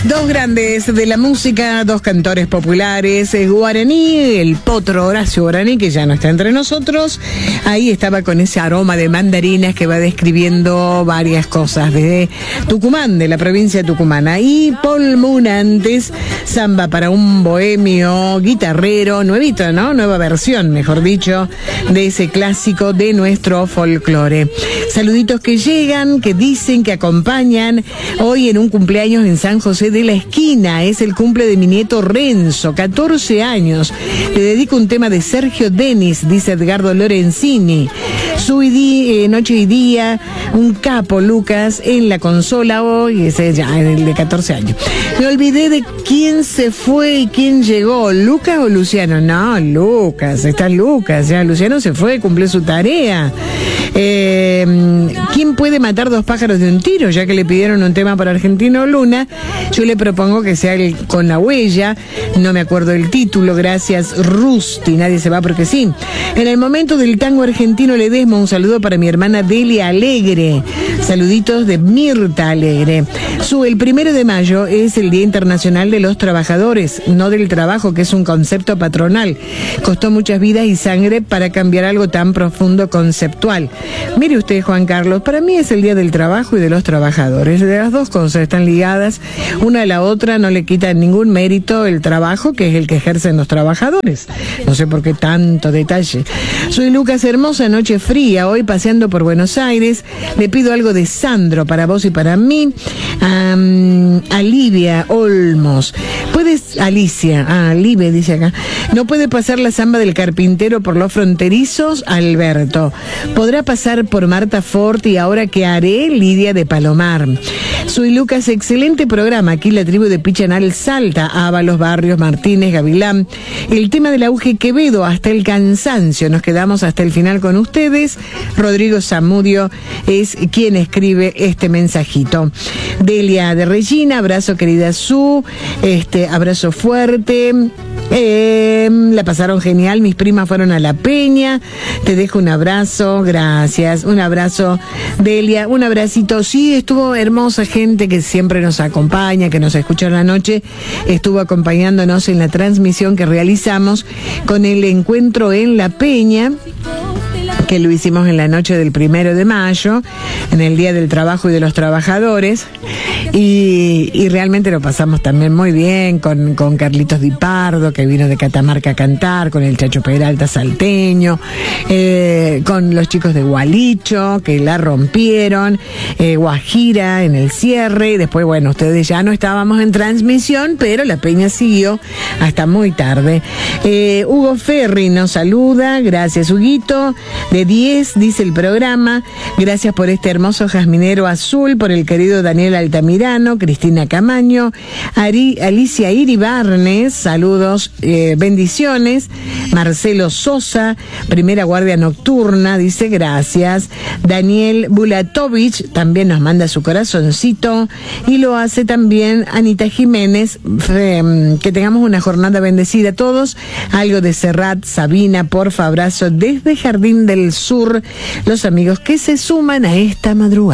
Dos grandes de la música, dos cantores populares, Guaraní, el potro Horacio Guaraní, que ya no está entre nosotros. Ahí estaba con ese aroma de mandarinas que va describiendo varias cosas de Tucumán, de la provincia tucumana. Y Paul Moon antes, Samba para un bohemio guitarrero, nuevito, ¿no? Nueva versión, mejor dicho, de ese clásico de nuestro folclore. Saluditos que llegan, que dicen, que acompañan hoy en un cumpleaños en San José de la Esquina. Es el cumple de mi nieto Renzo, 14 años. Le dedico un tema de Sergio Denis, dice Edgardo Lorenzini. Noche y día, un capo Lucas en la consola hoy, ese ya, el de 14 años. Me olvidé de quién se fue y quién llegó, ¿Lucas o Luciano? No, Lucas, está Lucas, ya Luciano se fue, cumplió su tarea. ¿Quién puede matar dos pájaros de un tiro? Ya que le pidieron un tema para Argentino Luna, yo le propongo que sea el Con la Huella, no me acuerdo el título, gracias Rusty, nadie se va porque sí. En el momento del tango argentino Ledesma, un saludo para mi hermana Delia Alegre, saluditos de Mirta Alegre. El 1 de mayo es el Día Internacional de los Trabajadores, no del trabajo, que es un concepto patronal. Costó muchas vidas y sangre para cambiar algo tan profundo conceptual. Mire usted, Juan Carlos, para mí es el Día del Trabajo y de los Trabajadores. De las dos cosas están ligadas, una a la otra, no le quita ningún mérito el trabajo, que es el que ejercen los trabajadores. No sé por qué tanto detalle. Soy Lucas, hermosa noche fría, hoy paseando por Buenos Aires. Le pido algo de Sandro para vos y para mí. Alivia Olmos. Alive dice acá. No puede pasar la samba del carpintero por los fronterizos, Alberto. Podrá pasar por Marta Fort y ahora qué haré, Lidia de Palomar. Soy Lucas, excelente programa. Aquí la tribu de Pichanal Salta, Ábalos, Barrios, Martínez, Gavilán. El tema del auge Quevedo, hasta el cansancio. Nos quedamos hasta el final con ustedes. Rodrigo Zamudio es quien escribe este mensajito. Delia de Regina, abrazo querida Su, abrazo fuerte. La pasaron genial, mis primas fueron a La Peña, te dejo un abrazo, gracias, un abrazo Delia, un abracito, sí, estuvo hermosa gente que siempre nos acompaña, que nos escucha en la noche, estuvo acompañándonos en la transmisión que realizamos con el encuentro en La Peña, que lo hicimos en la noche del 1 de mayo, en el Día del Trabajo y de los Trabajadores, y realmente lo pasamos también muy bien con Carlitos Di Pardo, que vino de Catamarca a cantar, con el Chacho Peralta salteño, con los chicos de Gualicho, que la rompieron, Guajira en el cierre, y después, bueno, ustedes ya no estábamos en transmisión, pero la peña siguió hasta muy tarde. Hugo Ferri nos saluda, gracias Huguito, de 10, dice el programa, gracias por este hermoso jazminero azul, por el querido Daniel Altamirano, Cristina Camaño, Alicia Iribarnes, saludos, bendiciones, Marcelo Sosa, Primera Guardia Nocturna, dice gracias, Daniel Bulatovich también nos manda su corazoncito, y lo hace también Anita Jiménez, que tengamos una jornada bendecida a todos, algo de Serrat, Sabina, porfa, abrazo desde Jardín del Sur, los amigos que se suman a esta madrugada.